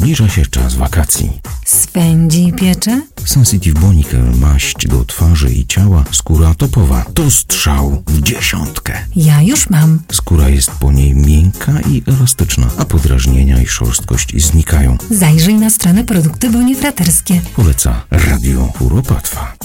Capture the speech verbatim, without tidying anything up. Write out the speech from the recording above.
Zbliża się czas wakacji. Spędzi piecze? Sensitive Bonicle, maść do twarzy i ciała, skóra topowa. To strzał w dziesiątkę. Ja już mam. Skóra jest po niej miękka i elastyczna, a podrażnienia i szorstkość znikają. Zajrzyj na stronę Produkty Bonifraterskie. Poleca Radio Kuropatwa.